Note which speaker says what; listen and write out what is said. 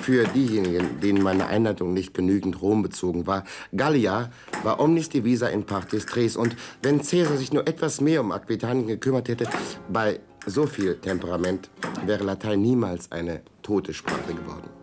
Speaker 1: Für diejenigen, denen meine Einleitung nicht genügend Rom bezogen war, Gallia war omnis divisa in partes tres. Und wenn Caesar sich nur etwas mehr um Aquitanien gekümmert hätte, bei so viel Temperament wäre Latein niemals eine tote Sprache geworden.